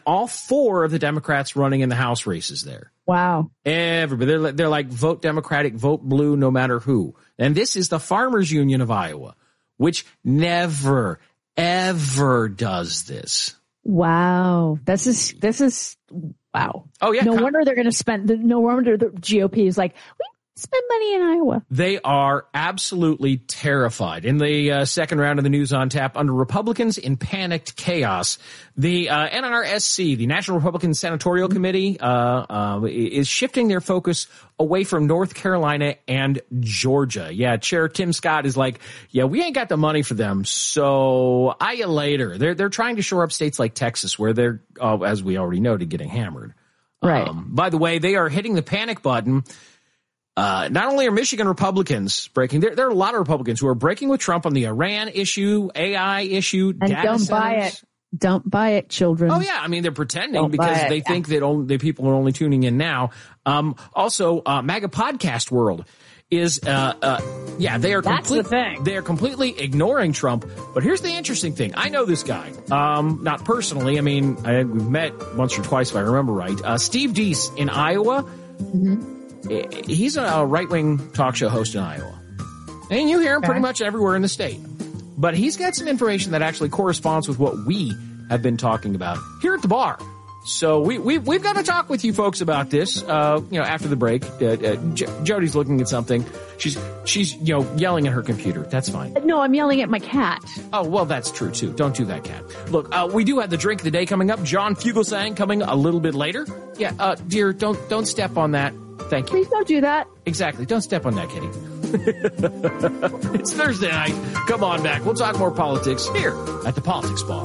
all 4 of the Democrats running in the House races there. Wow. Everybody. They're like, vote Democratic, vote blue, no matter who. And this is the Farmers Union of Iowa, which never, ever does this. Wow. This is wow. Oh, yeah. No wonder they're going to spend, no wonder the GOP is like, we spend money in Iowa. They are absolutely terrified. In the second round of the News on Tap, under Republicans in panicked chaos, the NRSC, the National Republican Senatorial Committee, is shifting their focus away from North Carolina and Georgia. Yeah, Chair Tim Scott is like, yeah, we ain't got the money for them, so you later. They're trying to shore up states like Texas, where they're, as we already noted, getting hammered. Right. By the way, they are hitting the panic button. Not only are Michigan Republicans breaking, there are a lot of Republicans who are breaking with Trump on the Iran issue, AI issue, and data don't centers. buy it. Don't buy it, children. Oh, yeah. I mean, they're pretending Don't because they think that the people are only tuning in now. Also, MAGA Podcast World is, they are they are completely ignoring Trump. But here's the interesting thing. I know this guy, not personally. I mean, we've met once or twice, if I remember right. Steve Deese in Iowa. Mm-hmm. He's a right-wing talk show host in Iowa. And you hear him pretty much everywhere in the state. But he's got some information that actually corresponds with what we have been talking about here at the bar. So we've got to talk with you folks about this, after the break. Jody's looking at something. She's yelling at her computer. That's fine. No, I'm yelling at my cat. Oh, well, that's true, too. Don't do that, cat. Look, we do have the drink of the day coming up. John Fugelsang coming a little bit later. Yeah, dear, don't step on that. Thank you. Please don't do that. Exactly. Don't step on that, kitty. It's Thursday night. Come on back. We'll talk more politics here at the Politics Bar.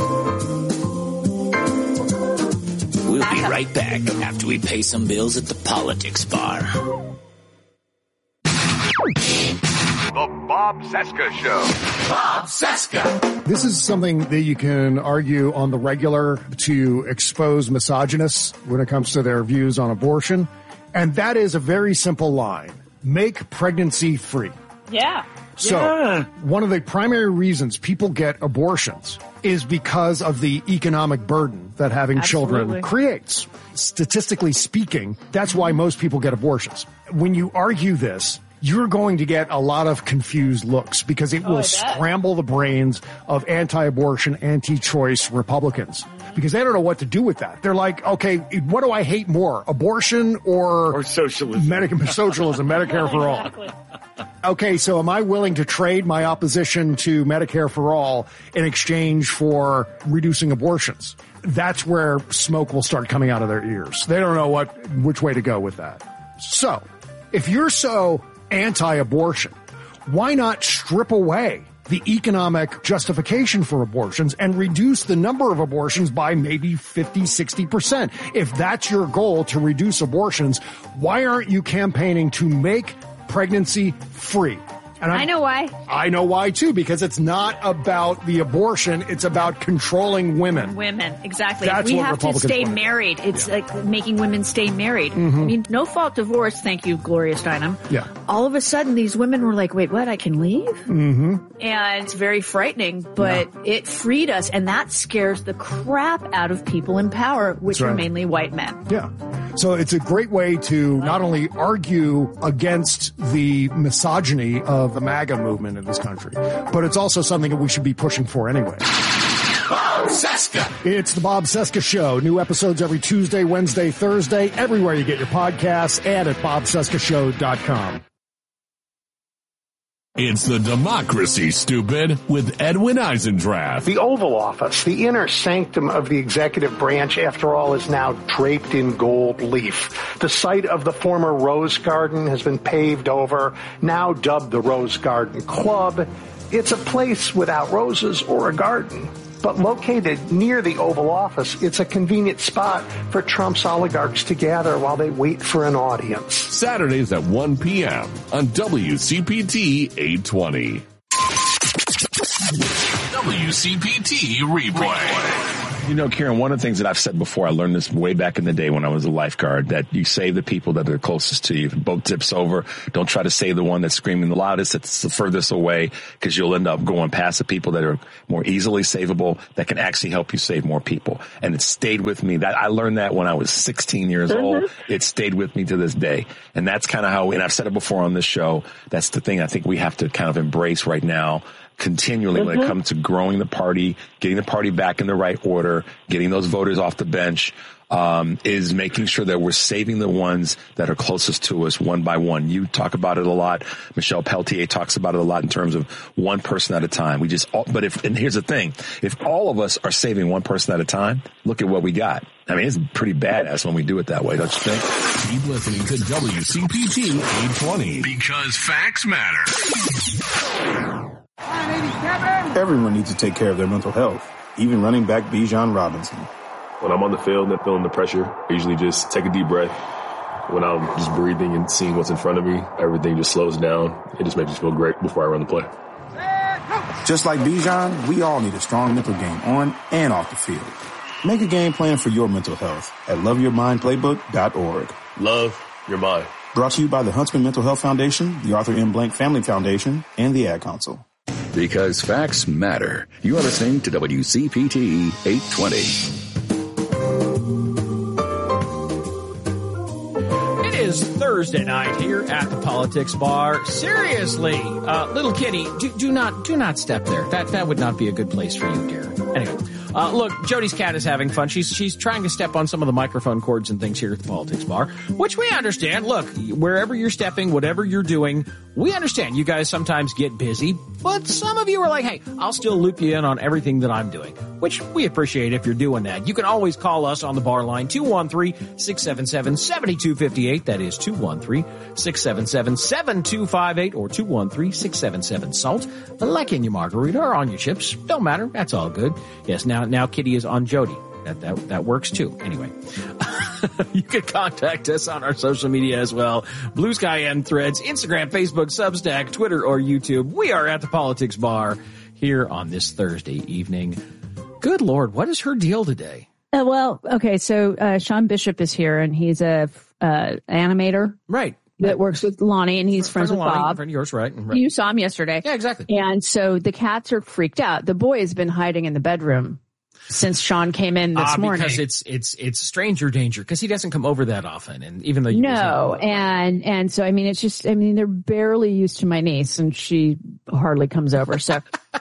We'll be right back after we pay some bills at the Politics Bar. The Bob Cesca Show. Bob Cesca. This is something that you can argue on the regular to expose misogynists when it comes to their views on abortion. And that is a very simple line. Make pregnancy free. Yeah. So one of the primary reasons people get abortions is because of the economic burden that having children creates. Statistically speaking, that's why most people get abortions. When you argue this, you're going to get a lot of confused looks because it will scramble the brains of anti-abortion, anti-choice Republicans because they don't know what to do with that. They're like, okay, what do I hate more, abortion or socialism? Socialism, Medicare for all. Okay, so am I willing to trade my opposition to Medicare for all in exchange for reducing abortions? That's where smoke will start coming out of their ears. They don't know which way to go with that. So, if you're so anti-abortion, why not strip away the economic justification for abortions and reduce the number of abortions by maybe 50, 60%? If that's your goal, to reduce abortions, why aren't you campaigning to make pregnancy free? And I know why. I know why, too, because it's not about the abortion. It's about controlling women. Women, exactly. That's we what have Republicans to stay want. married. It's like making women stay married. Mm-hmm. I mean, no-fault divorce, thank you, Gloria Steinem. Yeah. All of a sudden, these women were like, wait, what, I can leave? Mm-hmm. And it's very frightening, but it freed us, and that scares the crap out of people in power, which are mainly white men. Yeah. So it's a great way to not only argue against the misogyny of the MAGA movement in this country, but it's also something that we should be pushing for anyway. Bob Cesca. It's the Bob Cesca Show. New episodes every Tuesday, Wednesday, Thursday, everywhere you get your podcasts, and at bobcescashow.com. It's the Democracy, Stupid, with Edwin Eisendrath. The Oval Office, the inner sanctum of the executive branch, after all, is now draped in gold leaf. The site of the former Rose Garden has been paved over, now dubbed the Rose Garden Club. It's a place without roses or a garden. But located near the Oval Office, it's a convenient spot for Trump's oligarchs to gather while they wait for an audience. Saturdays at 1 p.m. on WCPT 820. WCPT Replay. You know, Karen, one of the things that I've said before, I learned this way back in the day when I was a lifeguard, that you save the people that are closest to you. If a boat tips over, don't try to save the one that's screaming the loudest, that's the furthest away, because you'll end up going past the people that are more easily savable, that can actually help you save more people. And it stayed with me. That I learned that when I was 16 years old. It stayed with me to this day. And that's kind of how, and I've said it before on this show, that's the thing I think we have to kind of embrace right now, continually when it comes to growing the party, getting the party back in the right order, getting those voters off the bench, is making sure that we're saving the ones that are closest to us one by one. You talk about it a lot. Michelle Peltier talks about it a lot in terms of one person at a time. And here's the thing. If all of us are saving one person at a time, look at what we got. I mean, it's pretty badass when we do it that way, don't you think? Keep listening to WCPT 820. Because facts matter. Everyone needs to take care of their mental health, even running back Bijan Robinson. When I'm on the field and feeling the pressure, I usually just take a deep breath. When I'm just breathing and seeing what's in front of me, everything just slows down. It just makes me feel great before I run the play. Just like Bijan, we all need a strong mental game on and off the field. Make a game plan for your mental health at loveyourmindplaybook.org. Love your mind. Brought to you by the Huntsman Mental Health Foundation, the Arthur M. Blank Family Foundation, and the Ad Council. Because facts matter. You are listening to WCPT 820. It is Thursday night here at the Politics Bar. Seriously, little kitty, do not step there. That would not be a good place for you, dear. Anyway. Look, Jody's cat is having fun. She's trying to step on some of the microphone cords and things here at the Politics Bar, which we understand. Look, wherever you're stepping, whatever you're doing, we understand you guys sometimes get busy, but some of you are like, hey, I'll still loop you in on everything that I'm doing, which we appreciate if you're doing that. You can always call us on the bar line, 213-677-7258. That is 213-677-7258 or 213-677-SALT. Like in your margarita or on your chips. Don't matter. That's all good. Yes, now Kitty is on Jody. That works too. Anyway, you can contact us on our social media as well. Blue Sky and Threads, Instagram, Facebook, Substack, Twitter, or YouTube. We are at the Politics Bar here on this Thursday evening. Good Lord, what is her deal today? So Sean Bishop is here, and he's a animator. Right. That works with Lonnie, and he's friends with Bob. Friend of yours, right? You saw him yesterday. Yeah, exactly. And so the cats are freaked out. The boy has been hiding in the bedroom since Sean came in this morning. Because it's stranger danger, because he doesn't come over that often, and even though and so I mean they're barely used to my niece, and she hardly comes over. So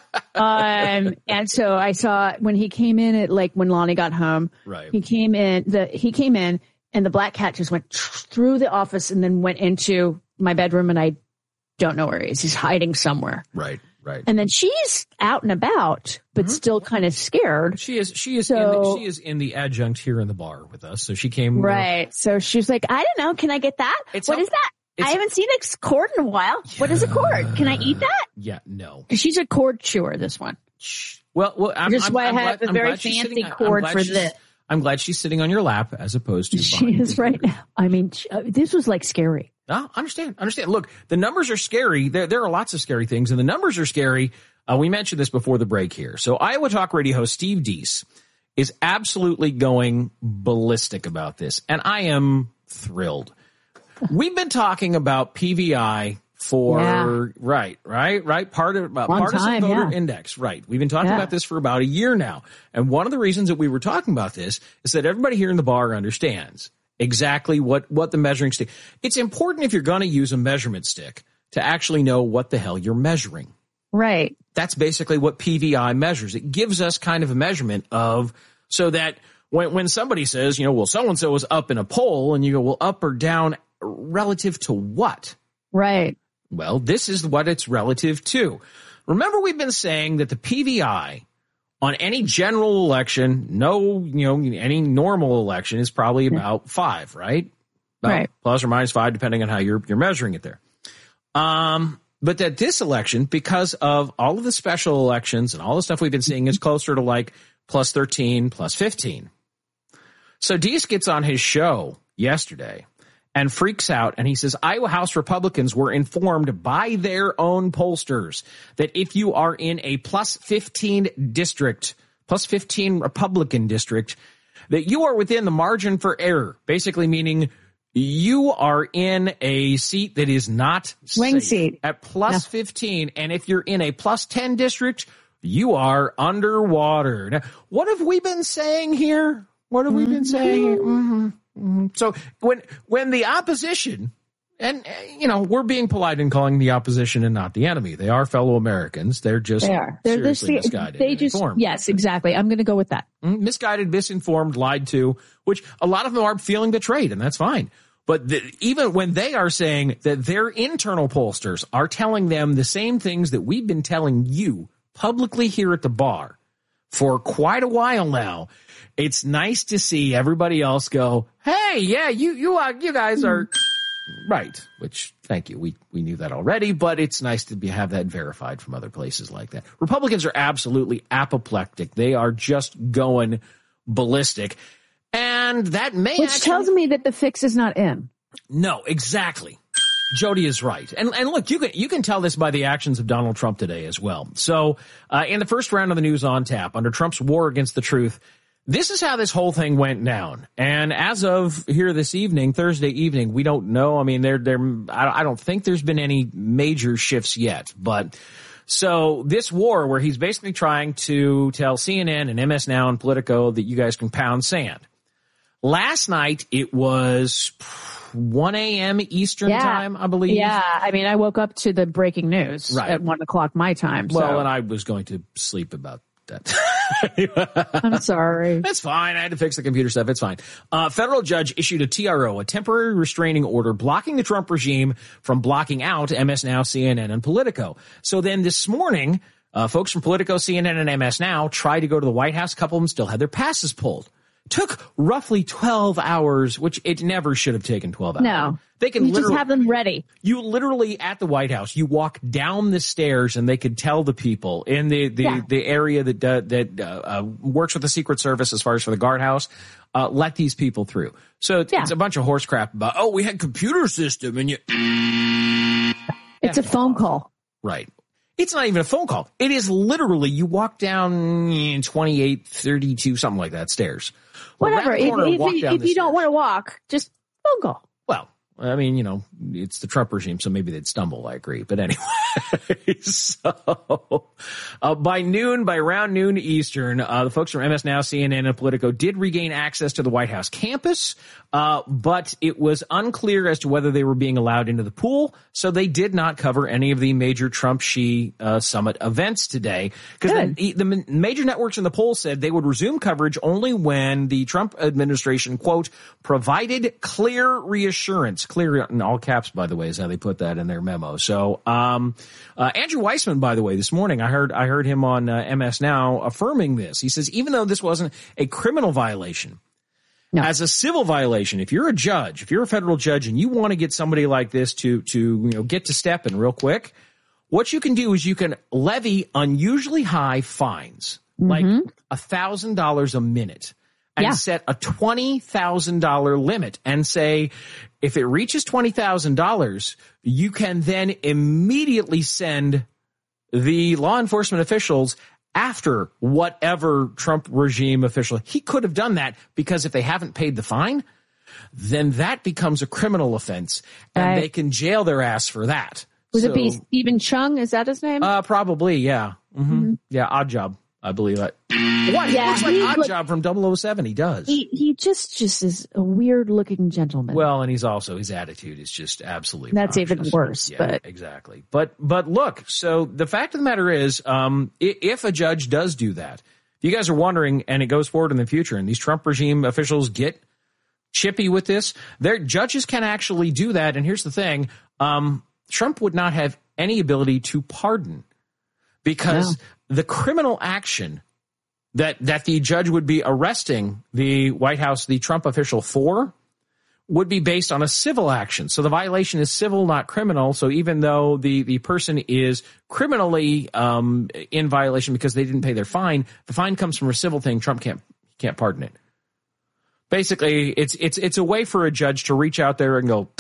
and so I saw when he came in when Lonnie got home, right? He came in. And the black cat just went through the office and then went into my bedroom, and I don't know where he is. He's hiding somewhere. Right. And then she's out and about, but still kind of scared. She is in the adjunct here in the bar with us. So she came. Right. So she's like, I don't know. Can I get that? What is that? I haven't seen a cord in a while. Yeah. What is a cord? Can I eat that? Yeah, no. Because she's a cord chewer, this one. Well, I have a very fancy cord for this. I'm glad she's sitting on your lap as opposed to. She is right now. I mean, this was like scary. No, understand. Look, the numbers are scary. There are lots of scary things, and the numbers are scary. We mentioned this before the break here. So Iowa Talk Radio host Steve Deese is absolutely going ballistic about this, and I am thrilled. We've been talking about PVI for right. Partisan voter index. Right. We've been talking about this for about a year now. And one of the reasons that we were talking about this is that everybody here in the bar understands exactly what the measuring stick. It's important if you're going to use a measurement stick to actually know what the hell you're measuring. Right. That's basically what PVI measures. It gives us kind of a measurement of so that when somebody says, well, so-and-so is up in a poll, and you go, well, up or down relative to what? Right. Well, this is what it's relative to. Remember, we've been saying that the PVI on any general election, any normal election is probably about 5, right? Right. Plus or minus 5, depending on how you're measuring it there. But that this election, because of all of the special elections and all the stuff we've been seeing, is closer to like plus 13, plus 15. So Deese gets on his show yesterday and freaks out, and he says Iowa House Republicans were informed by their own pollsters that if you are in a plus 15 district, plus 15 Republican district, that you are within the margin for error, basically meaning you are in a seat that is not swing seat at plus 15. And if you're in a plus 10 district, you are underwater. Now, what have we been saying here? What have we been saying? So when the opposition, and, we're being polite in calling the opposition and not the enemy. They are fellow Americans. They're just seriously misguided. Informed. Yes, exactly. I'm going to go with that. Misguided, misinformed, lied to, which a lot of them are feeling betrayed, and that's fine. But even when they are saying that their internal pollsters are telling them the same things that we've been telling you publicly here at the bar for quite a while now, it's nice to see everybody else go, hey, yeah, you guys are right, which, thank you. We knew that already, but it's nice to have that verified from other places like that. Republicans are absolutely apoplectic. They are just going ballistic. And that Which tells me that the fix is not in. No, exactly. Jody is right. And look, you can tell this by the actions of Donald Trump today as well. So, in the first round of the News on Tap, under Trump's war against the truth, this is how this whole thing went down. And as of here this evening, Thursday evening, we don't know. I mean, I don't think there's been any major shifts yet. But so this war where he's basically trying to tell CNN and MS Now and Politico that you guys can pound sand. Last night, it was 1 a.m. Eastern time, I believe. Yeah, I mean, I woke up to the breaking news at 1 o'clock my time. Well, and I was going to sleep about that. I'm sorry. That's fine. I had to fix the computer stuff. It's fine. Federal judge issued a TRO, a temporary restraining order, blocking the Trump regime from blocking out MS Now, CNN, and Politico. So then this morning, folks from Politico, CNN, and MS Now tried to go to the White House. A couple of them still had their passes pulled. Took roughly 12 hours, which it never should have taken 12 hours. No. They can just have them ready. You literally, at the White House, you walk down the stairs and they could tell the people in the area that works with the Secret Service as far as for the guardhouse, let these people through. So it's a bunch of horse crap about, we had computer system and it's a phone call. Right. It's not even a phone call. It is literally, you walk down 28, 32, something like that, stairs. Whatever. If you don't want to walk, just phone call. Well, I mean, it's the Trump regime, so maybe they'd stumble, I agree. But anyway, so by around noon Eastern, the folks from MS Now, CNN, and Politico did regain access to the White House campus, but it was unclear as to whether they were being allowed into the pool, so they did not cover any of the major Trump-Xi summit events today. Because the major networks in the poll said they would resume coverage only when the Trump administration, quote, provided clear reassurance. Clear in all caps, by the way, is how they put that in their memo. So, Andrew Weissman, by the way, this morning, I heard him on MS Now affirming this. He says, even though this wasn't a criminal violation, as a civil violation, if you're a judge, if you're a federal judge and you want to get somebody like this to get to stepping real quick, what you can do is you can levy unusually high fines, like $1,000 a minute. And set a $20,000 limit and say, if it reaches $20,000, you can then immediately send the law enforcement officials after whatever Trump regime official. He could have done that because if they haven't paid the fine, then that becomes a criminal offense and they can jail their ass for that. Would it be Stephen Chung? Is that his name? Probably, yeah. Yeah, Odd Job. I believe that. What? He looks like Odd Job from 007. He does. He just is a weird looking gentleman. Well, and his attitude is just absolutely. That's even worse. Yeah, but exactly. But look. So the fact of the matter is, if a judge does do that, if you guys are wondering, and it goes forward in the future, and these Trump regime officials get chippy with this, their judges can actually do that. And here's the thing: Trump would not have any ability to pardon because the criminal action that the judge would be arresting the White House, the Trump official for, would be based on a civil action. So the violation is civil, not criminal. So even though the person is criminally in violation because they didn't pay their fine, the fine comes from a civil thing. Trump can't pardon it. Basically, it's a way for a judge to reach out there and go,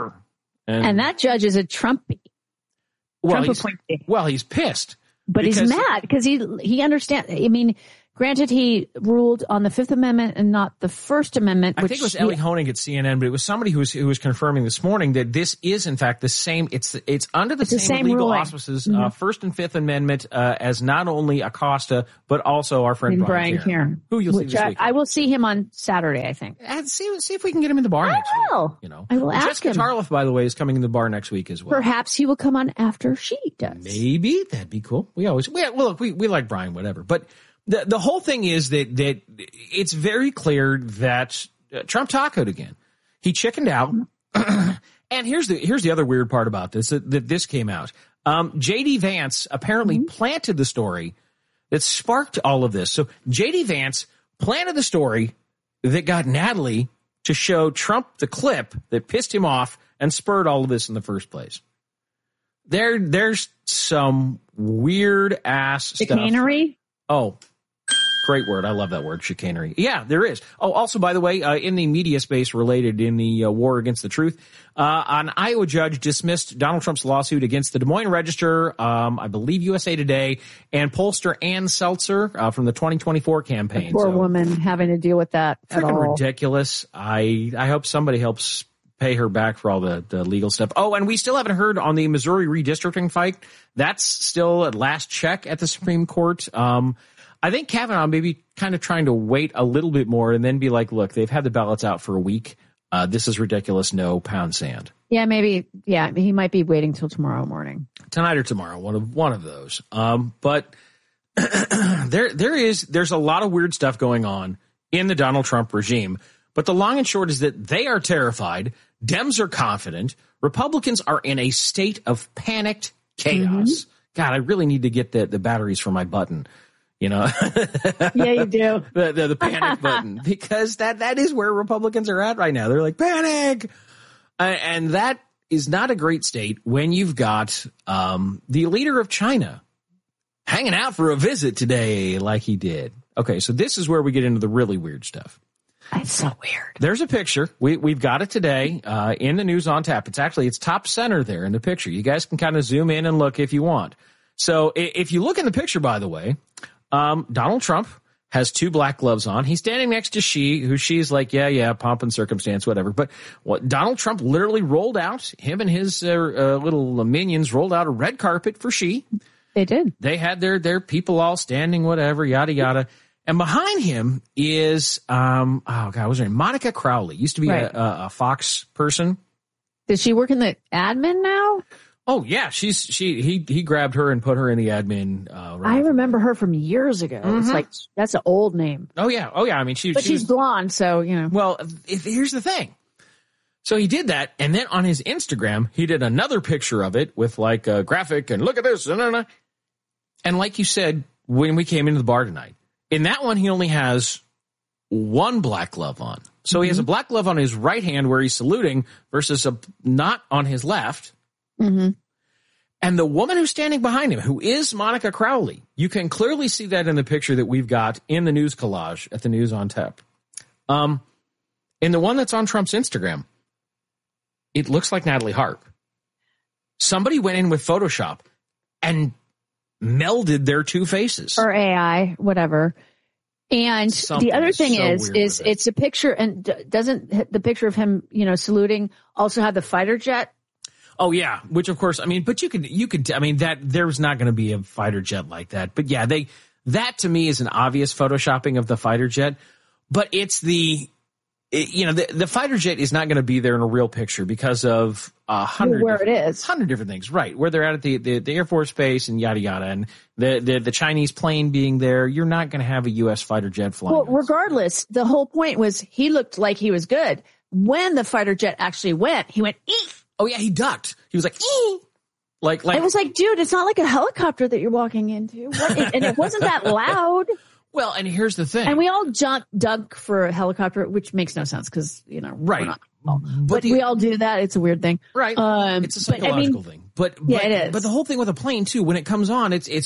and that judge is a Trumpy. Well, he's pissed. But he's mad because he understands. I mean, Granted, he ruled on the Fifth Amendment and not the First Amendment. I think it was Ellie Honig at CNN, but it was somebody who was confirming this morning that this is in fact the same. It's under the same legal ruling. auspices, First and Fifth Amendment, as not only Acosta but also our friend Brian Karen, who you'll see this week. I will see him on Saturday, I think. And see if we can get him in the bar next week. I will ask him. Jessica Tarloff, by the way, is coming in the bar next week as well. Perhaps he will come on after she does. Maybe that'd be cool. We like Brian, whatever, but. The whole thing is that it's very clear that Trump tacoed again. He chickened out. And here's the other weird part about this, that this came out. J.D. Vance apparently planted the story that sparked all of this. So J.D. Vance planted the story that got Natalie to show Trump the clip that pissed him off and spurred all of this in the first place. There's some weird ass chicanery stuff. Oh, great word. I love that word, chicanery. Yeah, there is. Oh, also, by the way, in the media space related in the war against the truth, an Iowa judge dismissed Donald Trump's lawsuit against the Des Moines Register, I believe USA Today, and pollster Ann Seltzer from the 2024 campaign. Poor woman having to deal with that at all. Freaking ridiculous. I hope somebody helps pay her back for all the legal stuff. Oh, and we still haven't heard on the Missouri redistricting fight. That's still at last check at the Supreme Court. I think Kavanaugh may be kind of trying to wait a little bit more and then be like, look, they've had the ballots out for a week. This is ridiculous. No, pound sand. Yeah, maybe. Yeah, he might be waiting till tomorrow morning. Tonight or tomorrow, one of those. But there's a lot of weird stuff going on in the Donald Trump regime. But the long and short is that they are terrified. Dems are confident. Republicans are in a state of panicked chaos. God, I really need to get the batteries for my button. Yeah, you do. the panic button, because that is where Republicans are at right now. They're like, panic. And that is not a great state when you've got the leader of China hanging out for a visit today like he did. Okay, so this is where we get into the really weird stuff. That's so weird. There's a picture. We've got it today in the news on tap. It's top center there in the picture. You guys can kind of zoom in and look if you want. So if you look in the picture, by the way, Donald Trump has two black gloves on. He's standing next to she's like, yeah, pomp and circumstance, whatever. But Donald Trump literally rolled out, him and his little minions rolled out a red carpet for Xi. They did. They had their people all standing, whatever, yada, yada. And behind him is, what was her name? Monica Crowley. Used to be a Fox person. Does she work in the admin now? Oh yeah, he grabbed her and put her in the admin. I remember her from years ago. It's like, that's an old name. Oh yeah. I mean, she's blonde, so you know. Well, here's the thing. So he did that, and then on his Instagram, he did another picture of it with like a graphic and look at this, and like you said when we came into the bar tonight, in that one he only has one black glove on. So he has a black glove on his right hand where he's saluting versus not on his left. And the woman who's standing behind him, who is Monica Crowley, you can clearly see that in the picture that we've got in the news collage at the News on Tap. In the one that's on Trump's Instagram, it looks like Natalie Harp. Somebody went in with Photoshop and melded their two faces. Or AI, whatever. And the other thing is it's a picture, and doesn't the picture of him, saluting also have the fighter jet? Oh yeah, which of course, I mean, but you could, I mean, that there's not going to be a fighter jet like that. But yeah, that to me is an obvious photoshopping of the fighter jet. But it's the fighter jet is not going to be there in a real picture because of 100 different things, right? Where they're at the Air Force Base and yada yada, and the Chinese plane being there. You're not going to have a U.S. fighter jet flying. Well, regardless, the whole point was he looked like he was good. When the fighter jet actually went, he went eek. Oh yeah, he ducked. He was like, ee! Like it was like, dude, it's not like a helicopter that you're walking into. And it wasn't that loud. Well, and here's the thing. And we all dug for a helicopter, which makes no sense because, right. But we all do that. It's a weird thing. Right. It's a psychological thing. But it is. But the whole thing with a plane too, when it comes on, it's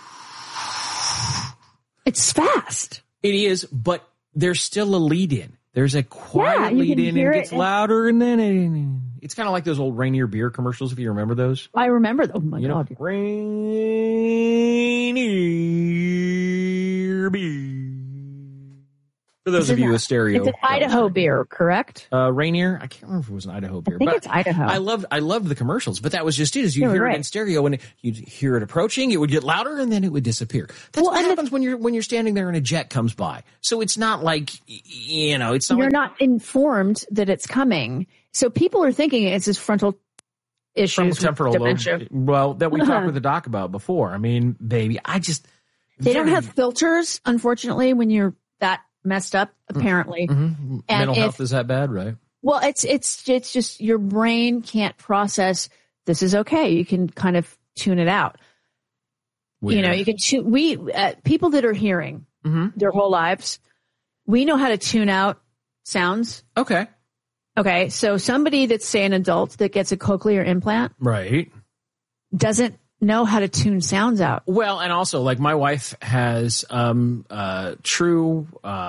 fast. It is, but there's still a lead in. There's a quiet lead in, and it gets louder, and then it's kind of like those old Rainier beer commercials, if you remember those. I remember those. Oh my God. Rainier beer. For those of you with stereo. It's an Idaho beer, correct? Rainier. I can't remember if it was an Idaho beer. I think it's Idaho. I loved the commercials, but that was just it. Is you hear it in stereo and you'd hear it approaching, it would get louder and then it would disappear. That's what happens when you're standing there and a jet comes by. So it's not like, it's not you're not informed that it's coming. So people are thinking it's this frontal issues, temporal dementia. Well, that we talked with the doc about before. I mean, baby, they don't have filters, unfortunately, when you're that messed up, apparently. Mm-hmm. And mental health is that bad, right? Well, it's just your brain can't process. This is okay. You can kind of tune it out. Weird. You can tune. People that are hearing their whole lives, we know how to tune out sounds. Okay. So somebody that's, say, an adult that gets a cochlear implant, right, doesn't know how to tune sounds out. Well, and also, like, my wife has true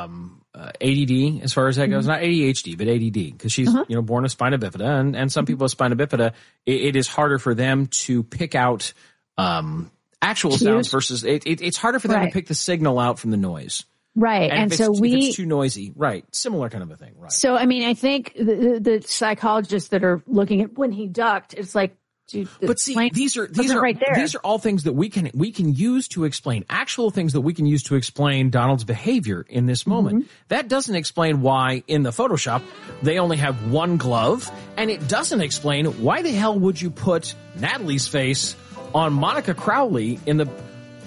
ADD as far as that goes. Not ADHD, but ADD, because she's born with spina bifida, and some people with spina bifida, it is harder for them to pick out actual sounds versus it's harder for them to pick the signal out from the noise. Right, and so if it's too noisy, right, similar kind of a thing, right. So, I mean, I think the psychologists that are looking at when he ducked, it's like, dude, but see, these are right there. These are all things that we can use to explain actual things that we can use to explain Donald's behavior in this moment. That doesn't explain why in the Photoshop they only have one glove, and it doesn't explain why the hell would you put Natalie's face on Monica Crowley in the.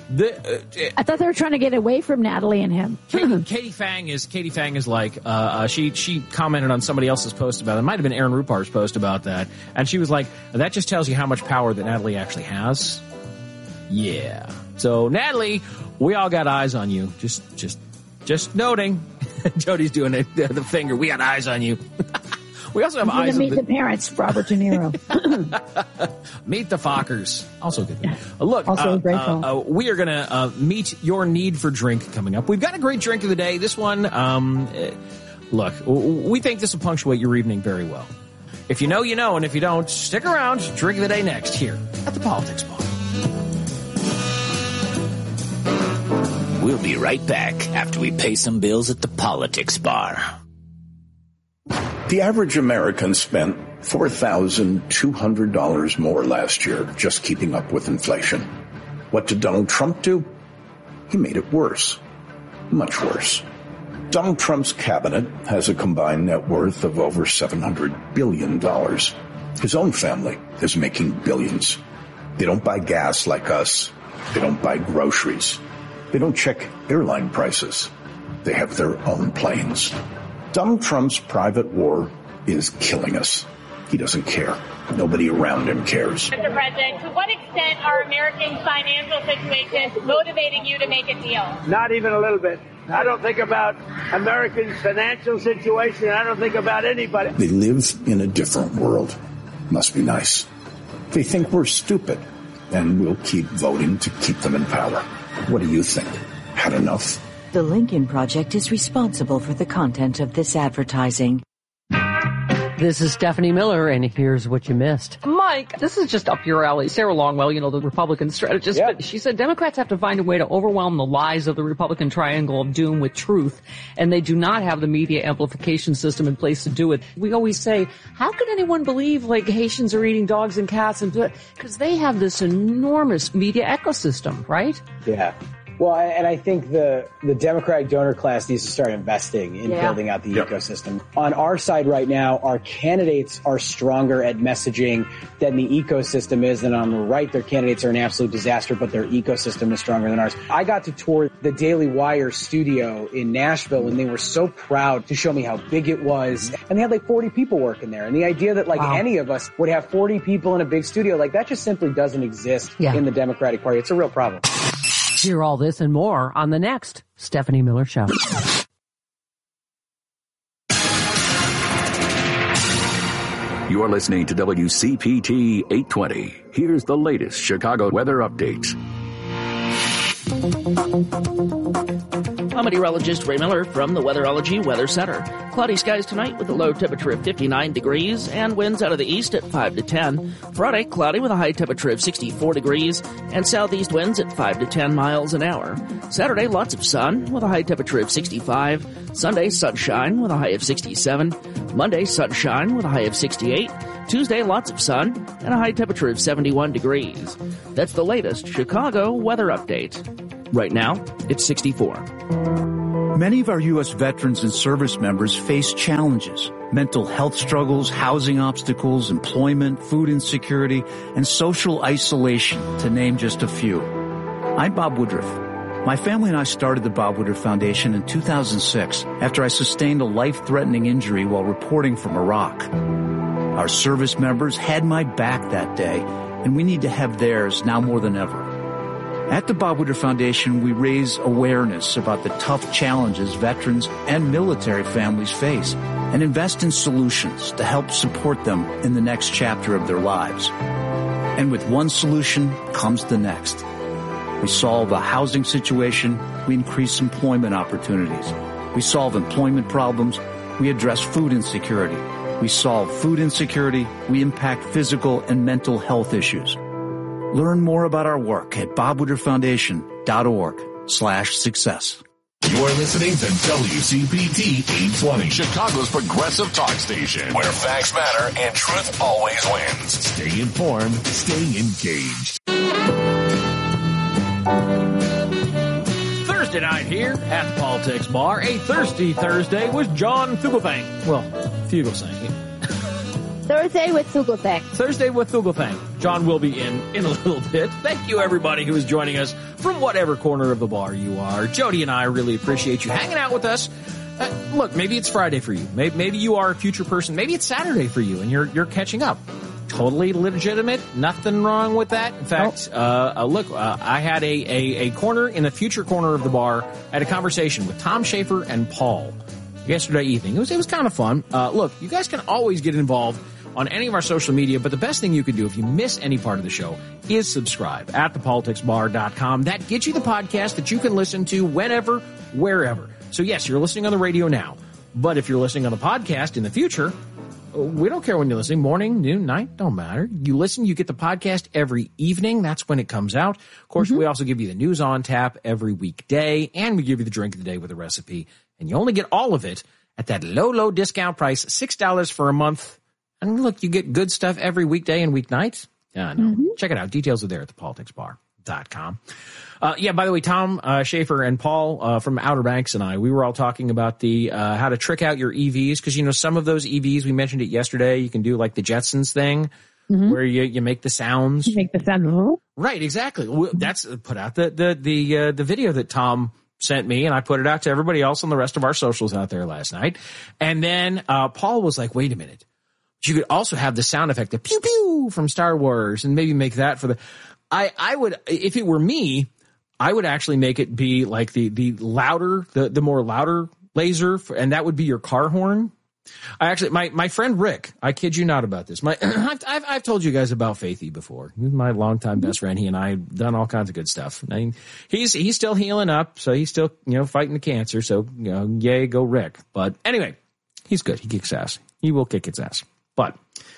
I thought they were trying to get away from Natalie and him. Katie Fang is like, she commented on somebody else's post about it. It might have been Aaron Rupar's post about that. And she was like, that just tells you how much power that Natalie actually has. Yeah. So Natalie, we all got eyes on you. Just noting. Jody's doing it, the finger. We got eyes on you. We also have eyes on the parents, Robert De Niro. Meet the Fockers. Also good. Look, also a great film. We are going to meet your need for drink coming up. We've got a great drink of the day. This one, look, we think this will punctuate your evening very well. If you know, you know, and if you don't, stick around. Drink of the day next here at the Politics Bar. We'll be right back after we pay some bills at the Politics Bar. The average American spent $4,200 more last year just keeping up with inflation. What did Donald Trump do? He made it worse. Much worse. Donald Trump's cabinet has a combined net worth of over $700 billion. His own family is making billions. They don't buy gas like us. They don't buy groceries. They don't check airline prices. They have their own planes. Donald Trump's private war is killing us. He doesn't care. Nobody around him cares. Mr. President, to what extent are Americans' financial situations motivating you to make a deal? Not even a little bit. I don't think about Americans' financial situation. I don't think about anybody. They live in a different world. Must be nice. They think we're stupid, and we'll keep voting to keep them in power. What do you think? Had enough? The Lincoln Project is responsible for the content of this advertising. This is Stephanie Miller, and here's what you missed. Mike, this is just up your alley. Sarah Longwell, the Republican strategist, but she said Democrats have to find a way to overwhelm the lies of the Republican triangle of doom with truth, and they do not have the media amplification system in place to do it. We always say, how could anyone believe, Haitians are eating dogs and cats? Because they have this enormous media ecosystem, right? Yeah. Well, and I think the Democratic donor class needs to start investing in building out the ecosystem. On our side right now, our candidates are stronger at messaging than the ecosystem is. And on the right, their candidates are an absolute disaster, but their ecosystem is stronger than ours. I got to tour the Daily Wire studio in Nashville, and they were so proud to show me how big it was. And they had 40 people working there. And the idea that any of us would have 40 people in a big studio, that just simply doesn't exist in the Democratic Party. It's a real problem. Hear all this and more on the next Stephanie Miller Show. You're listening to WCPT 820. Here's the latest Chicago weather update. I'm meteorologist Ray Miller from the Weatherology Weather Center. Cloudy skies tonight with a low temperature of 59 degrees and winds out of the east at 5 to 10. Friday, cloudy with a high temperature of 64 degrees and southeast winds at 5 to 10 miles an hour. Saturday, lots of sun with a high temperature of 65. Sunday, sunshine with a high of 67. Monday, sunshine with a high of 68. Tuesday, lots of sun and a high temperature of 71 degrees. That's the latest Chicago weather update. Right now, it's 64. Many of our U.S. veterans and service members face challenges: mental health struggles, housing obstacles, employment, food insecurity, and social isolation, to name just a few. I'm Bob Woodruff. My family and I started the Bob Woodruff Foundation in 2006 after I sustained a life-threatening injury while reporting from Iraq. Our service members had my back that day, and we need to have theirs now more than ever. At the Bob Woodruff Foundation, we raise awareness about the tough challenges veterans and military families face and invest in solutions to help support them in the next chapter of their lives. And with one solution comes the next. We solve a housing situation, we increase employment opportunities. We solve employment problems, we address food insecurity. We solve food insecurity, we impact physical and mental health issues. Learn more about our work at bobwoodrufffoundation.org/success. You're listening to WCPT 820, Chicago's progressive talk station, where facts matter and truth always wins. Stay informed, stay engaged. Thursday night here at the Politics Bar, a Thirsty Thursday with John Fugelsang. Well, Fugelsang. Thursday with Fugelsang. Thursday with Fugelsang. John will be in a little bit. Thank you, everybody who is joining us from whatever corner of the bar you are. Jody and I really appreciate you hanging out with us. Look, maybe it's Friday for you. Maybe you are a future person. Maybe it's Saturday for you, and you're catching up. Totally legitimate. Nothing wrong with that. In fact, I had a corner in the future corner of the bar. I had a conversation with Tom Schaefer and Paul yesterday evening. It was kind of fun. Look, you guys can always get involved on any of our social media, but the best thing you can do if you miss any part of the show is subscribe at thepoliticsbar.com. That gets you the podcast that you can listen to whenever, wherever. So yes, you're listening on the radio now, but if you're listening on the podcast in the future, we don't care when you're listening, morning, noon, night, don't matter. You listen, you get the podcast every evening. That's when it comes out. Of course, we also give you the news on tap every weekday, and we give you the drink of the day with a recipe. And you only get all of it at that low, low discount price, $6 for a month. And look, you get good stuff every weekday and weeknights. Yeah, no. Check it out. Details are there at thepoliticsbar.com. By the way, Tom Schaefer and Paul from Outer Banks and I, we were all talking about the how to trick out your EVs, because, some of those EVs, we mentioned it yesterday, you can do like the Jetsons thing, where you make the sounds. You make the sound. Right, exactly. That's put out the video that Tom sent me, and I put it out to everybody else on the rest of our socials out there last night. And then Paul was like, wait a minute. You could also have the sound effect, the pew pew from Star Wars, and maybe make that for the. I would, if it were me, I would actually make it be like the louder, the more louder laser, and that would be your car horn. My friend Rick, I kid you not about this. I've told you guys about Faithy before. He's my longtime best friend. He and I have done all kinds of good stuff. I mean, he's still healing up, so he's still fighting the cancer. So yay, go Rick. But anyway, he's good. He kicks ass. He will kick its ass. But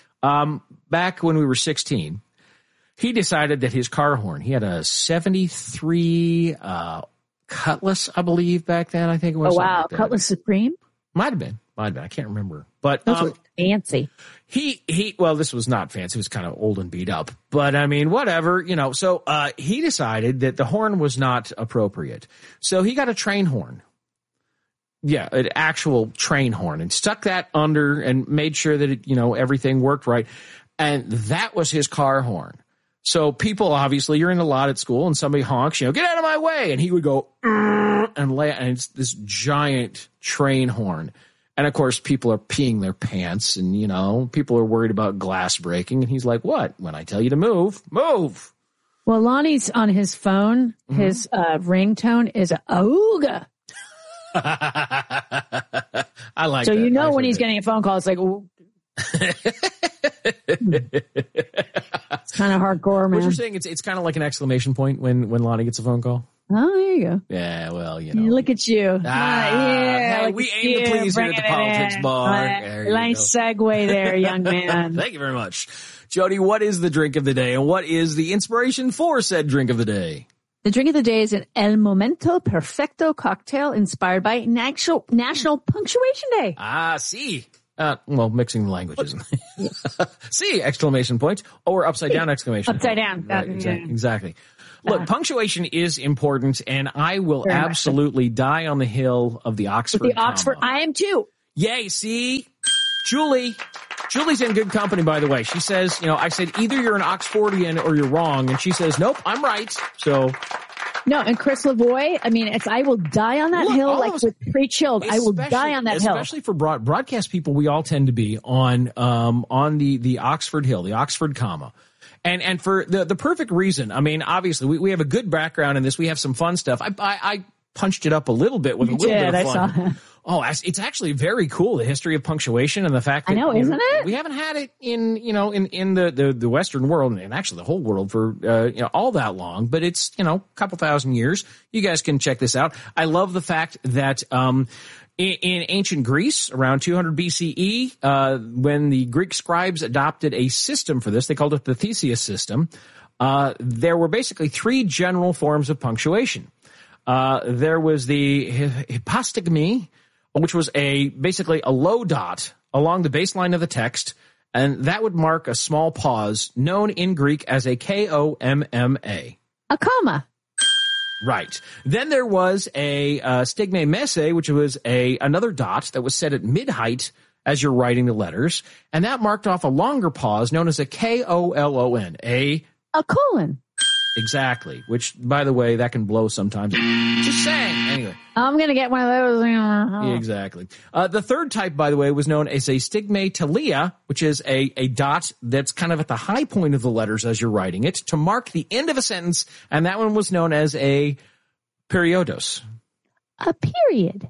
back when we were 16, he decided that his car horn, he had a 73 Cutlass, I believe, back then. I think it was. Oh, wow. Like Cutlass Supreme? Might have been. I can't remember. But those were fancy. Well, this was not fancy. It was kind of old and beat up. But I mean, whatever, So he decided that the horn was not appropriate. So he got a train horn. Yeah, an actual train horn, and stuck that under and made sure that it, everything worked right. And that was his car horn. So people, obviously, you're in a lot at school and somebody honks, get out of my way. And he would go, and it's this giant train horn. And of course, people are peeing their pants and, people are worried about glass breaking. And he's like, what? When I tell you to move, move. Well, Lonnie's on his phone. His ringtone is Auga. I like so that. When he's getting a phone call, it's like, ooh. kind of hardcore, man. What you're saying, it's kind of like an exclamation point when Lonnie gets a phone call. Oh, there you go. Yeah, well, Look at you. Hey, we aim to please here at the Politics Bar. Nice segue there, young man. Thank you very much. Jody, what is the drink of the day, and what is the inspiration for said drink of the day? The drink of the day is an El Momento Perfecto cocktail inspired by National Punctuation Day. See. Well, mixing the languages. See, exclamation point, or upside down exclamation upside point. Down. Right, exactly. Look, punctuation is important, and I will absolutely die on the hill of the Oxford comma. I am too. Yay, see? Julie's in good company, by the way. She says, I said, either you're an Oxfordian or you're wrong, and she says, nope, I'm right. So. No, and Chris Lavoie, I will die on that hill with pre-chilled. I will die on that hill. Especially for broadcast people, we all tend to be on the Oxford Hill, the Oxford comma. And for the perfect reason. I mean, obviously, we have a good background in this. We have some fun stuff. I punched it up a little bit with a little bit of fun. I saw that. Oh, it's actually very cool, the history of punctuation and the fact that isn't it? We haven't had it in the Western world and actually the whole world for all that long, but it's a couple thousand years. You guys can check this out. I love the fact that in ancient Greece, around 200 BCE, when the Greek scribes adopted a system for this, they called it the Theseus system. There were basically three general forms of punctuation. There was the hypostygmy, which was basically a low dot along the baseline of the text, and that would mark a small pause, known in Greek as a komma. A comma. Right. Then there was a stigme messe, which was another dot that was set at mid-height as you're writing the letters, and that marked off a longer pause known as a kolon. A colon. Exactly. Which, by the way, that can blow sometimes. Just saying. Anyway. I'm going to get one of those. Yeah, exactly. The third type, by the way, was known as a stigmatalia, which is a dot that's kind of at the high point of the letters as you're writing it to mark the end of a sentence. And that one was known as a periodos. A period.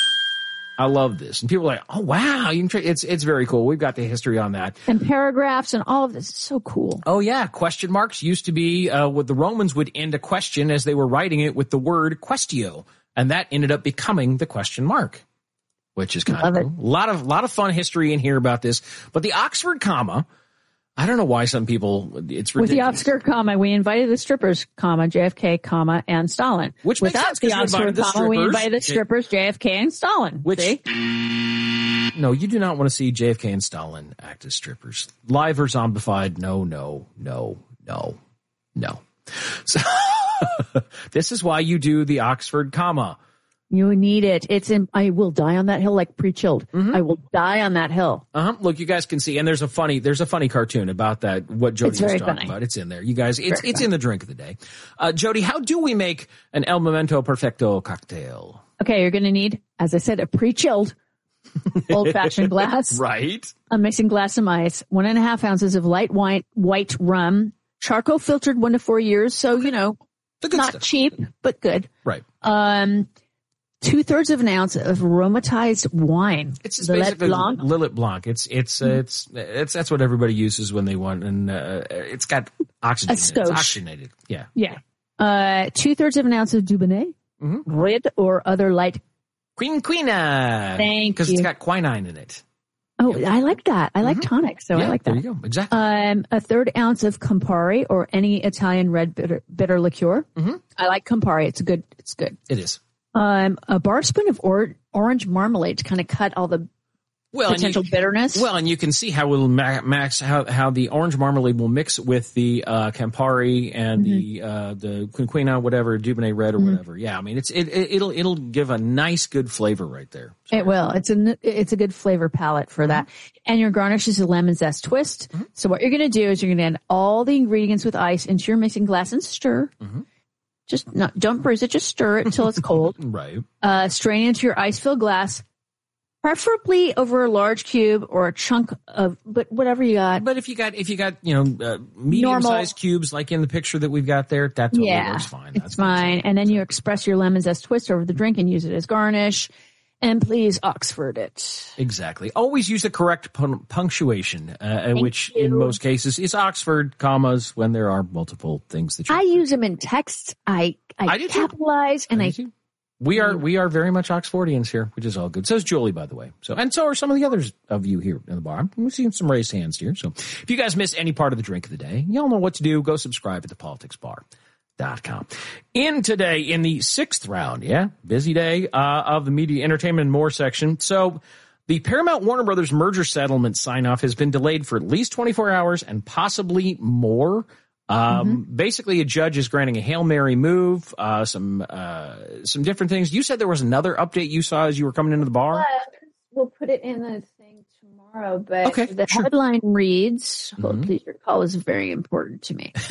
I love this. And people are like, oh, wow. It's very cool. We've got the history on that. And paragraphs and all of this is so cool. Oh, yeah. Question marks used to be what the Romans would end a question as they were writing it with the word questio. And that ended up becoming the question mark, which is kind of cool. A lot of fun history in here about this. But the Oxford comma, I don't know why some people, it's ridiculous. With the Oxford comma, we invited the strippers, comma, JFK, comma, and Stalin. Which makes Without sense, the Oxford comma, we invited the strippers, JFK, and Stalin. No, you do not want to see JFK and Stalin act as strippers. Live or zombified, no. So, this is why you do the Oxford comma. You need it. I will die on that hill like pre-chilled. Mm-hmm. I will die on that hill. Look, you guys can see, and there's a funny cartoon about that, what Jody was talking about. It's in there. You guys, it's in the drink of the day. Jody, how do we make an El Momento Perfecto cocktail? Okay, you're going to need, as I said, a pre-chilled old-fashioned glass. Right. A mixing glass of ice, 1.5 ounces of light white rum, charcoal filtered 1 to 4 years. So, not stuff. Cheap, but good. Right. 2/3 of an ounce of aromatized wine. It's basically Lillet Blanc. That's what everybody uses when they want, and it's got oxygen. It's oxygenated. Yeah. Yeah. 2/3 of an ounce of Dubonnet, red or other light. Quinina. Thank you. Because it's got quinine in it. Oh, yep. I like that. I like tonic, so I like that. There you go. Exactly. 1/3 ounce of Campari or any Italian red bitter liqueur. Mm-hmm. I like Campari. It's good. It is. A bar spoon of orange marmalade to kind of cut all the potential bitterness. Well, and you can see how it'll how the orange marmalade will mix with the Campari and the Quinquina, whatever, Dubonnet red or whatever. Yeah, I mean it'll give a nice good flavor right there. So. It will. It's a good flavor palette for that. And your garnish is a lemon zest twist. So what you're going to do is you're going to add all the ingredients with ice into your mixing glass and stir. Don't bruise it. Just stir it until it's cold. Right. Strain into your ice-filled glass, preferably over a large cube or a chunk of, but whatever you got. But if you got medium-sized cubes like in the picture that we've got there, that totally works fine. It's fine. And then you express your lemon zest twist over the drink and use it as garnish. And please Oxford it. Exactly. Always use the correct punctuation, which in most cases is Oxford, commas, when there are multiple things that I use them in text. I capitalize and I We are very much Oxfordians here, which is all good. So is Julie, by the way. And so are some of the others of you here in the bar. We're seeing some raised hands here. So if you guys miss any part of the drink of the day, y'all know what to do. Go subscribe at thepoliticsbar.com. In today, in the 6th round, busy day of the media, entertainment, and more section. So the Paramount Warner Brothers merger settlement sign-off has been delayed for at least 24 hours and possibly more. Basically, a judge is granting a Hail Mary move, some different things. You said there was another update you saw as you were coming into the bar? We'll put it in the thing tomorrow, but the headline reads, please your call is very important to me.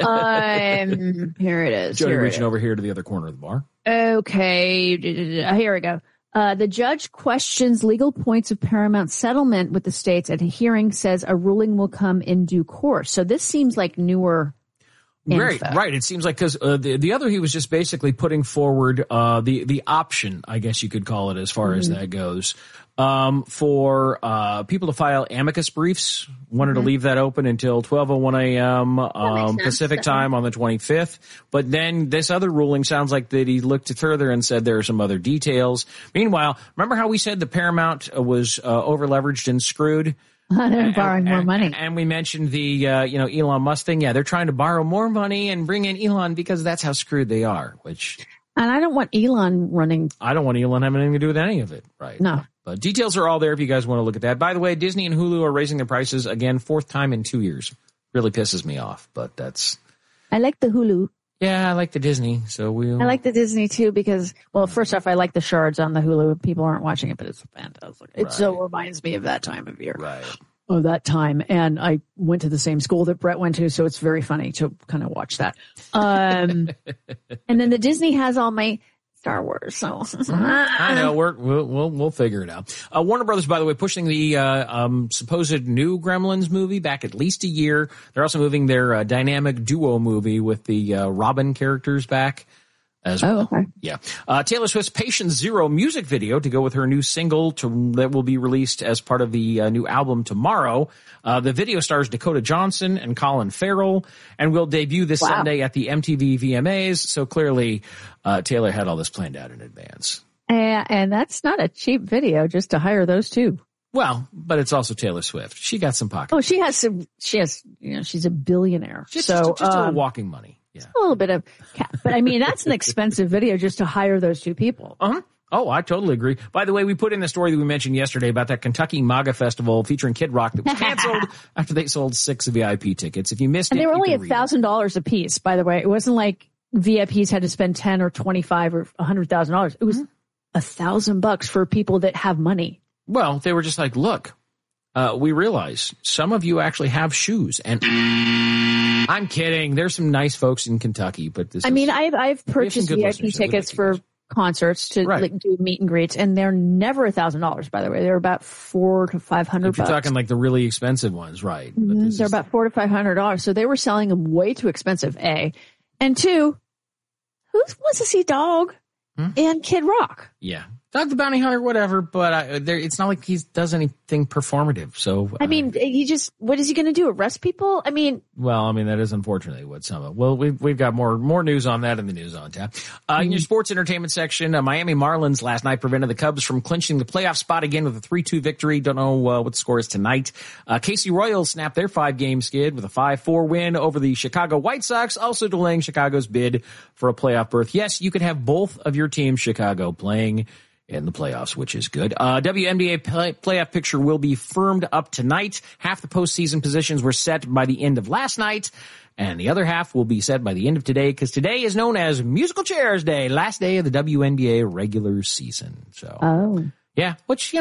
Here it is. Jody reaching over here to the other corner of the bar. Okay, here we go. The judge questions legal points of Paramount settlement with the states at a hearing, says a ruling will come in due course. So this seems like newer info. Right. It seems like because the other, he was just basically putting forward the option, I guess you could call it, as far as that goes, for people to file amicus briefs. Wanted to leave that open until 12:01 a.m. Pacific time on the 25th. But then this other ruling sounds like that he looked further and said there are some other details. Meanwhile, remember how we said the Paramount was over-leveraged and screwed? They're borrowing more money. And we mentioned the Elon Musk thing. Yeah, they're trying to borrow more money and bring in Elon because that's how screwed they are. And I don't want Elon running. I don't want Elon having anything to do with any of it. Right. No. But details are all there if you guys want to look at that. By the way, Disney and Hulu are raising their prices again, 4th time in 2 years. Really pisses me off, but that's. I like the Hulu. Yeah, I like the Disney. I like the Disney too because, well, first off, I like the shards on the Hulu. People aren't watching it, but it's fantastic. It so reminds me of that time of year. Right. Oh, that time. And I went to the same school that Brett went to, so it's very funny to kind of watch that. And then the Disney has all my Star Wars, so I know we'll figure it out. Warner Brothers, by the way, pushing the supposed new Gremlins movie back at least a year. They're also moving their dynamic duo movie with the Robin characters back as well. Okay. Yeah. Taylor Swift's Patient Zero music video to go with her new single that will be released as part of the new album tomorrow. The video stars Dakota Johnson and Colin Farrell and will debut this Sunday at the MTV VMAs. So clearly, Taylor had all this planned out in advance. And that's not a cheap video just to hire those two. Well, but it's also Taylor Swift. She got some pockets. Oh, she has, she's a billionaire. Just a little walking money. Yeah. A little bit of but I mean, that's an expensive video just to hire those two people. Oh, I totally agree. By the way, we put in the story that we mentioned yesterday about that Kentucky MAGA festival featuring Kid Rock that was canceled after they sold 6 VIP tickets. If you missed it, and they were only $1,000 a piece, by the way. It wasn't like VIPs had to spend $10 or $25 or $100,000. It was $1,000 for people that have money. Well, they were just like, look, we realize some of you actually have shoes, and I'm kidding. There's some nice folks in Kentucky, but I've purchased VIP tickets for concerts to do meet and greets, and they're never $1,000. By the way, they're about $400 to $500. If you're talking like the really expensive ones, right? They're about $400 to $500. So they were selling them way too expensive. A, and two, who wants to see Dog and Kid Rock? Yeah. Dog the Bounty Hunter, whatever, but it's not like he does anything performative. So what is he going to do? Arrest people? That is unfortunately what some of. Well, we've got more news on that in the News on Tap. In your sports entertainment section, Miami Marlins last night prevented the Cubs from clinching the playoff spot again with a 3-2 victory. Don't know what the score is tonight. KC Royals snapped their 5-game skid with a 5-4 win over the Chicago White Sox, also delaying Chicago's bid for a playoff berth. Yes, you could have both of your teams, Chicago, playing in the playoffs, which is good. WNBA playoff picture will be firmed up tonight. Half the postseason positions were set by the end of last night, and the other half will be set by the end of today, because today is known as Musical Chairs Day, last day of the WNBA regular season. So, yeah, which,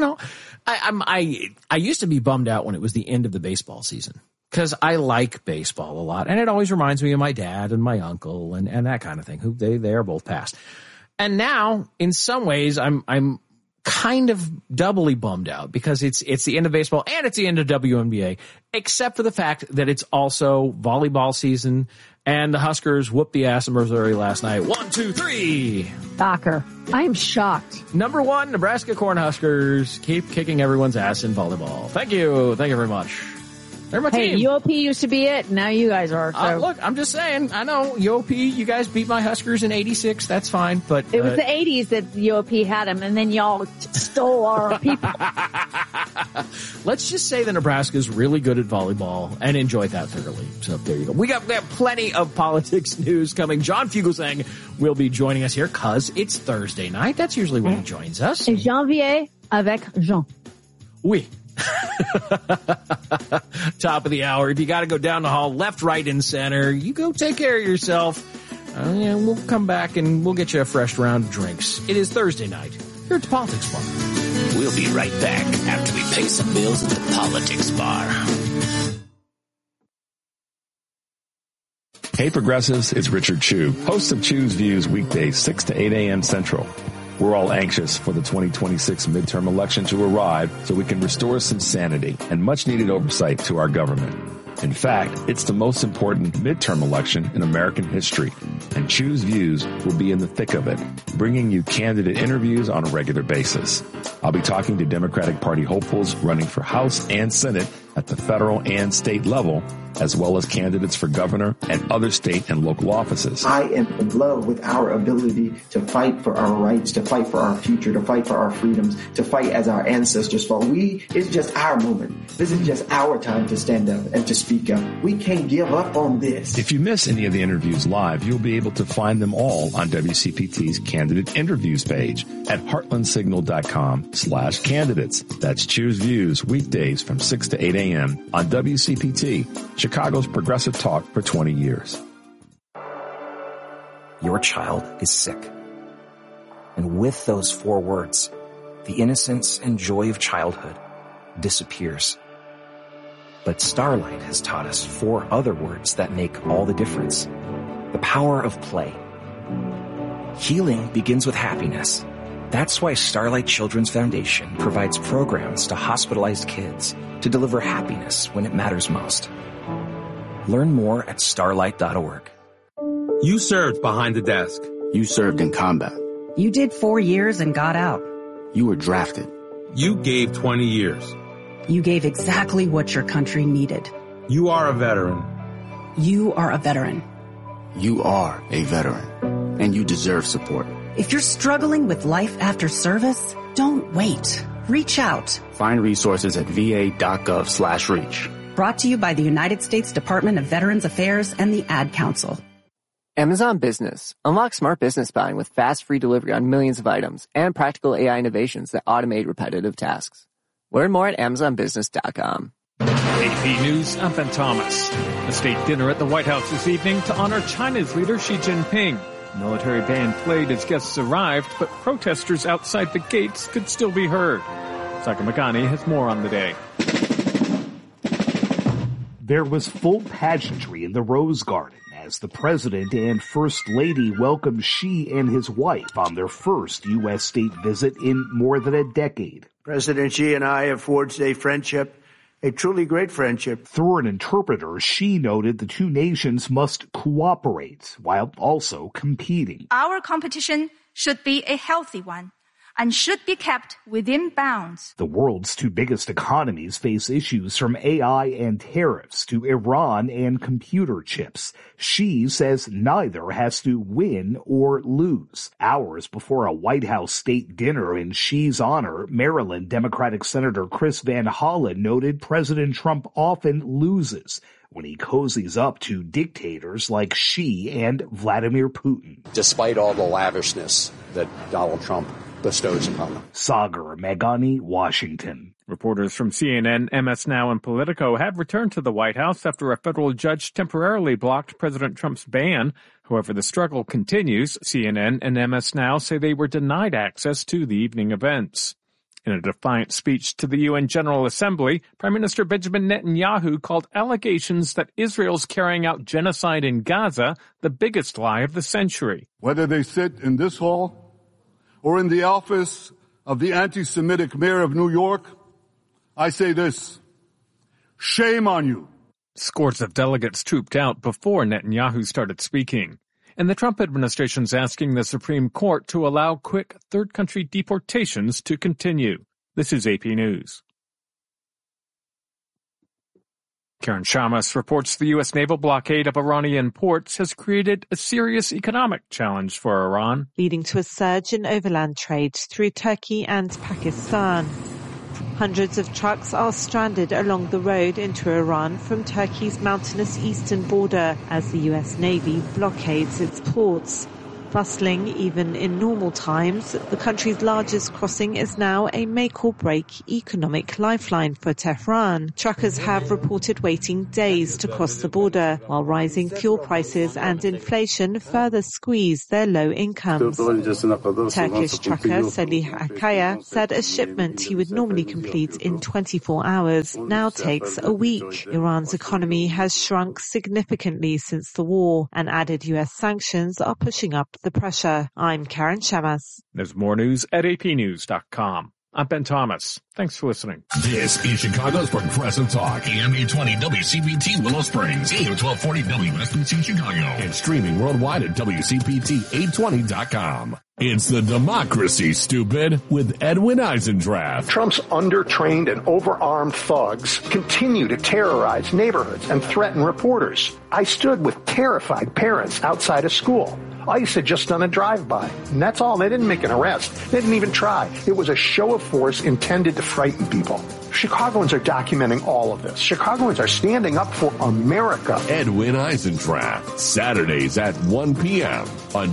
I used to be bummed out when it was the end of the baseball season, because I like baseball a lot, and it always reminds me of my dad and my uncle and that kind of thing, who they are both passed. And now, in some ways, I'm kind of doubly bummed out because it's the end of baseball and it's the end of WNBA, except for the fact that it's also volleyball season And the Huskers whooped the ass of Missouri last night. 1-2-3. Shocker. I am shocked. Number 1, Nebraska Cornhuskers keep kicking everyone's ass in volleyball. Thank you. Thank you very much. They're my team. UOP used to be it. Now you guys are. So. Look, I'm just saying. I know UOP. You guys beat my Huskers in '86. That's fine. But it was the '80s that UOP had them, and then y'all stole our people. Let's just say that Nebraska's really good at volleyball and enjoyed that thoroughly. So there you go. We have plenty of politics news coming. John Fugelsang will be joining us here because it's Thursday night. That's usually when he joins us. Janvier avec Jean. Oui. Top of the hour. If you got to go down the hall, left, right, and center, you go take care of yourself. And we'll come back and we'll get you a fresh round of drinks. It is Thursday night here at the Politics Bar. We'll be right back after we pay some bills at the Politics Bar. Hey Progressives, it's Richard Chu, host of Chu's Views weekdays 6 to 8 a.m. Central. We're all anxious for the 2026 midterm election to arrive so we can restore some sanity and much needed oversight to our government. In fact, it's the most important midterm election in American history, and Chu's Views will be in the thick of it, bringing you candidate interviews on a regular basis. I'll be talking to Democratic Party hopefuls running for House and Senate at the federal and state level, as well as candidates for governor and other state and local offices. I am in love with our ability to fight for our rights, to fight for our future, to fight for our freedoms, to fight as our ancestors fought. It's just our moment. This is just our time to stand up and to speak up. We can't give up on this. If you miss any of the interviews live, you'll be able to find them all on WCPT's candidate interviews page at heartlandsignal.com/candidates. That's Choose Views weekdays from 6 to 8 a.m. on WCPT, Chicago's progressive talk for 20 years. Your child is sick. And with those 4 words, the innocence and joy of childhood disappears. But Starlight has taught us 4 other words that make all the difference. The power of play. Healing begins with happiness. That's why Starlight Children's Foundation provides programs to hospitalized kids to deliver happiness when it matters most. Learn more at starlight.org. You served behind the desk. You served in combat. You did 4 years and got out. You were drafted. You gave 20 years. You gave exactly what your country needed. You are a veteran. You are a veteran. You are a veteran, and you deserve support. If you're struggling with life after service, don't wait. Reach out. Find resources at va.gov/reach. Brought to you by the United States Department of Veterans Affairs and the Ad Council. Amazon Business. Unlock smart business buying with fast, free delivery on millions of items and practical AI innovations that automate repetitive tasks. Learn more at AmazonBusiness.com. AP News, I'm Ben Thomas. A state dinner at the White House this evening to honor China's leader Xi Jinping. Military band played as guests arrived, but protesters outside the gates could still be heard. Saka Magani has more on the day. There was full pageantry in the Rose Garden as the president and first lady welcomed Xi and his wife on their first U.S. state visit in more than a decade. President Xi and I have forged a friendship, a truly great friendship. Through an interpreter, Xi noted the two nations must cooperate while also competing. Our competition should be a healthy one and should be kept within bounds. The world's 2 biggest economies face issues from AI and tariffs to Iran and computer chips. Xi says neither has to win or lose. Hours before a White House state dinner in Xi's honor, Maryland Democratic Senator Chris Van Hollen noted President Trump often loses when he cozies up to dictators like Xi and Vladimir Putin. Despite all the lavishness that Donald Trump bestows upon them. Sagar Meghani, Washington. Reporters from CNN, MS Now, and Politico have returned to the White House after a federal judge temporarily blocked President Trump's ban. However, the struggle continues. CNN and MS Now say they were denied access to the evening events. In a defiant speech to the UN General Assembly, Prime Minister Benjamin Netanyahu called allegations that Israel's carrying out genocide in Gaza the biggest lie of the century. Whether they sit in this hall or in the office of the anti-Semitic mayor of New York, I say this: shame on you. Scores of delegates trooped out before Netanyahu started speaking, and the Trump administration's asking the Supreme Court to allow quick third-country deportations to continue. This is AP News. Karen Shamas reports the U.S. naval blockade of Iranian ports has created a serious economic challenge for Iran, leading to a surge in overland trade through Turkey and Pakistan. Hundreds of trucks are stranded along the road into Iran from Turkey's mountainous eastern border as the U.S. Navy blockades its ports. Bustling even in normal times, the country's largest crossing is now a make-or-break economic lifeline for Tehran. Truckers have reported waiting days to cross the border, while rising fuel prices and inflation further squeeze their low incomes. Turkish trucker Salih Akaya said a shipment he would normally complete in 24 hours now takes a week. Iran's economy has shrunk significantly since the war, and added U.S. sanctions are pushing up the pressure. I'm Karen Shamas. There's more news at apnews.com. I'm Ben Thomas. Thanks for listening. This is Chicago's Progressive Talk, AM 820 WCPT Willow Springs, AM 1240 WSBC Chicago, and streaming worldwide at WCPT820.com. It's the Democracy, Stupid, with Edwin Eisendrath. Trump's undertrained and overarmed thugs continue to terrorize neighborhoods and threaten reporters. I stood with terrified parents outside of school. ICE had just done a drive-by, and that's all. They didn't make an arrest. They didn't even try. It was a show of force intended to frighten people. Chicagoans are documenting all of this. Chicagoans are standing up for America. Edwin Eisendrath, Saturdays at 1 p.m. on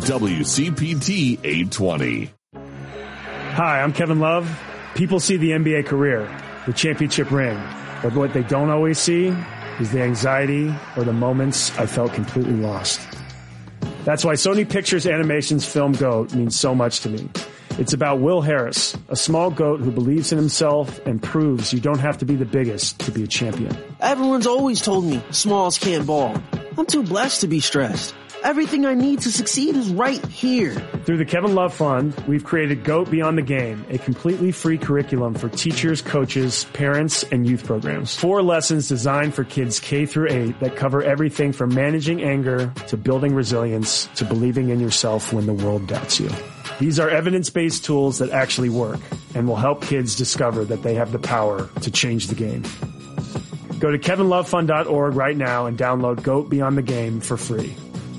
WCPT 820. Hi, I'm Kevin Love. People see the NBA career, the championship ring, but what they don't always see is the anxiety or the moments I felt completely lost. That's why Sony Pictures Animation's film GOAT means so much to me. It's about Will Harris, a small goat who believes in himself and proves you don't have to be the biggest to be a champion. Everyone's always told me smalls can't ball. I'm too blessed to be stressed. Everything I need to succeed is right here. Through the Kevin Love Fund, we've created GOAT Beyond the Game, a completely free curriculum for teachers, coaches, parents, and youth programs. 4 lessons designed for kids K through 8 that cover everything from managing anger to building resilience to believing in yourself when the world doubts you. These are evidence-based tools that actually work and will help kids discover that they have the power to change the game. Go to kevinlovefund.org right now and download GOAT Beyond the Game for free.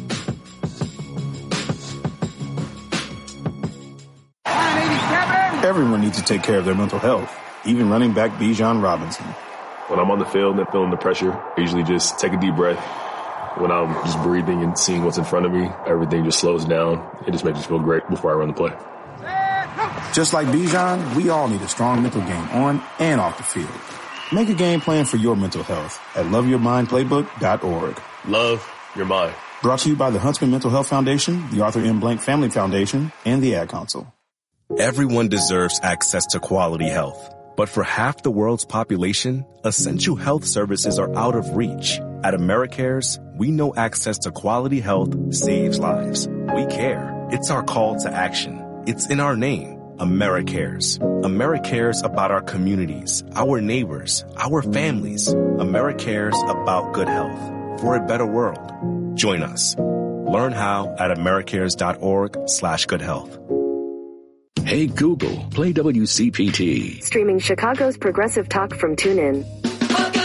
Everyone needs to take care of their mental health, even running back Bijan Robinson. When I'm on the field and feeling the pressure, I usually just take a deep breath. When I'm just breathing and seeing what's in front of me, everything just slows down. It just makes me feel great before I run the play. Just like Bijan, we all need a strong mental game on and off the field. Make a game plan for your mental health at loveyourmindplaybook.org. Love your mind. Brought to you by the Huntsman Mental Health Foundation, the Arthur M. Blank Family Foundation, and the Ad Council. Everyone deserves access to quality health. But for half the world's population, essential health services are out of reach. At AmeriCares, we know access to quality health saves lives. We care. It's our call to action. It's in our name, AmeriCares. AmeriCares about our communities, our neighbors, our families. AmeriCares about good health for a better world. Join us. Learn how at americares.org/goodhealth. Hey Google, play WCPT. Streaming Chicago's Progressive Talk from TuneIn.